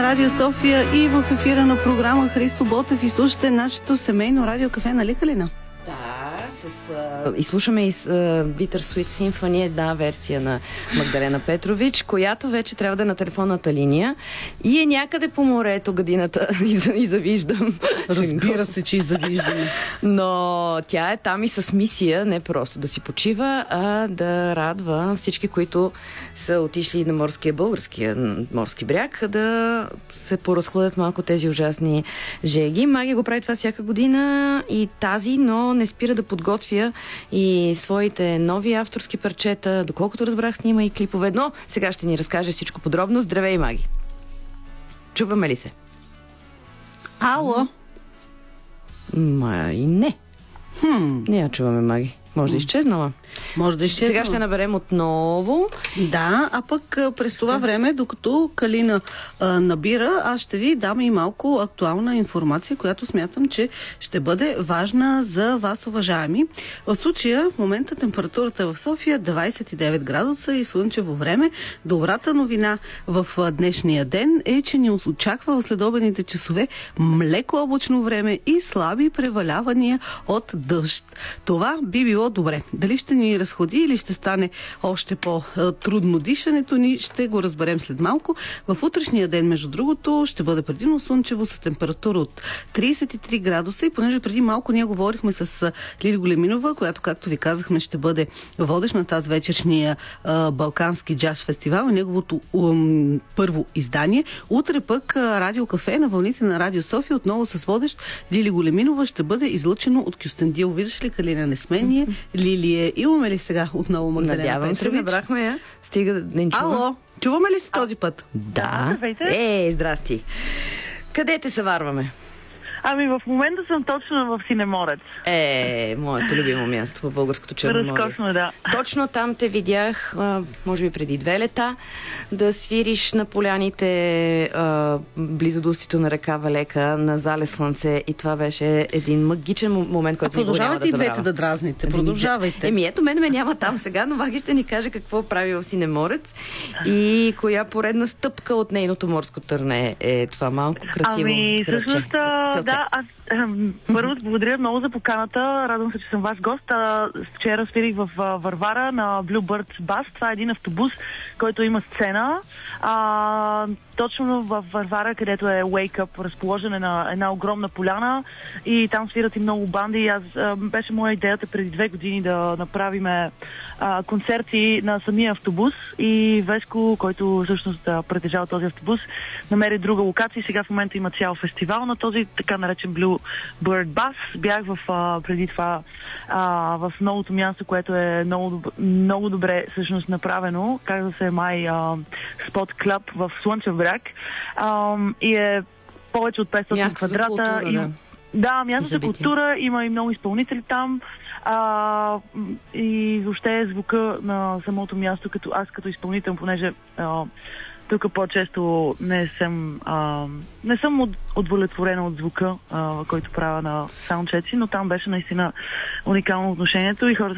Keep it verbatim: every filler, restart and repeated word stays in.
на Радио София и в ефира на програма Христо Ботев и слушате нашето семейно радиокафе, нали, Калина? Да, с, а, и слушаме и с а, Bitter Sweet Symphony, една версия на Магдалена Петрович, която вече трябва да е на телефонната линия и е някъде по морето гадината и, за, и завиждам. Разбира се, че и завиждаме. Но тя е там и с мисия, не просто да си почива, а да радва всички, които са отишли на морския, българския морски бряг, да се поразхладят малко тези ужасни жеги. Маги го прави това всяка година и тази, но не спира да подготвя и своите нови авторски парчета. Доколкото разбрах, снима и клипове. Но сега ще ни разкаже всичко подробно. Здравей, Маги! Чуваме ли се? Ало? Май не. Хм. Не я чуваме, Маги. Може да изчезнала. Може да изчезнала. Сега ще наберем отново. Да, а пък през това време, докато Калина а, набира, аз ще ви дам и малко актуална информация, която смятам, че ще бъде важна за вас, уважаеми. В случая, в момента температурата в София двайсет и девет градуса и слънчево време. Добрата новина в днешния ден е, че ни очаква в следобедните часове млеко облачно време и слаби превалявания от дъжд. Това би било добре. Дали ще ни разходи или ще стане още по-трудно дишането ни, ще го разберем след малко. В утрешния ден, между другото, ще бъде предимно слънчево с температура от трийсет и три градуса и понеже преди малко ние говорихме с Лили Големинова, която, както ви казахме, ще бъде водещ на тази вечершния а, Балкански джаз фестивал и неговото ум, първо издание. Утре пък Радио Кафе на вълните на Радио София отново с водещ Лили Големинова ще бъде излъчено от Кюстендил. Виждаш ли, Калина, не сме ние. Лилие, имаме ли сега отново Магдалена Надявам Петрович? се, набрахме я. Стига да не чува. Ало, чуваме ли се този път? Да. Здравейте. Е, здрасти. Къде те се варваме? Ами в момента съм точно в Синеморец. Е, моето любимо място в българското Черноморие. Разкошно, да. Точно там те видях, а, може би преди две лета, да свириш на поляните а, близо до устието на река Валека, на зале слънце и това беше един магичен момент, който а продължавайте и двете да дразните. Продължавайте. Еми ето, мен ме няма там сега, но Маги ще ни каже какво прави в Синеморец и коя поредна стъпка от нейното морско търне е това малко красиво. Ами, всъщност, градче. да, аз ем, първо благодаря много за поканата. Радвам се, че съм ваш гост. А, вчера свирих в а, Варвара на Bluebird Bass. Това е един автобус, който има сцена. А, точно в Варвара, където е Wake Up, разположена на една огромна поляна и там свират и много банди. Аз, а, беше моя идеята преди две години да направиме а, концерти на самия автобус и Веско, който всъщност притежава този автобус, намери друга локация и сега в момента има цял фестивал на този така наречен Bluebird Bass. Бях в, а, преди това а, в новото място, което е много, доб... много добре всъщност направено. Казва се май Spot Club в Слънчев бряг. А, и е повече от петстотин място квадрата. култура, и... да. Да, място за Събитие. култура, има и много изпълнители там. А, и въобще звука на самото място, като аз като изпълнител, понеже а, тук по-често не съм, а, не съм удовлетворена от звука, а, който правя на саундчеци, но там беше наистина уникално отношението и хората